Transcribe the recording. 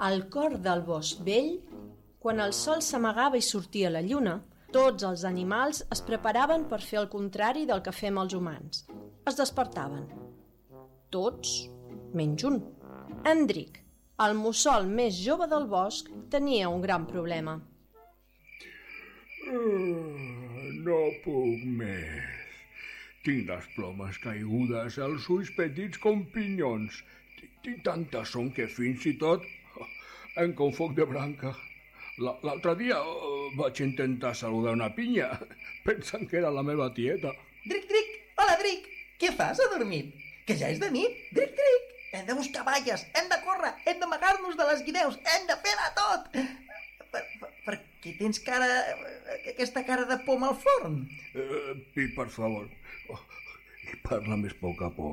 Al cor del bosc vell, quan el sol s'amagava i sortia la lluna, tots els animals es preparaven per fer el contrari del que fem els humans. Es despertaven. Tots, menys un. Hendrik, el mussol més jove del bosc, tenia un gran problema. No puc més. Tinc les plomes caigudes, els ulls petits com pinyons. Tinc tanta son que fins i tot em confoc de branca. L'altre dia vaig intentar saludar una pinya, pensant que era la meva tieta. Dric, Dric! Hola, Dric! Què fas, adormit? Que ja és de nit! Dric, Dric! Hem de buscar baies, hem de córrer, hem d'amagar-nos de les guineus, hem de fer de tot! Per què tens aquesta cara de pom al forn? Pi, per favor, parla més poc a poc.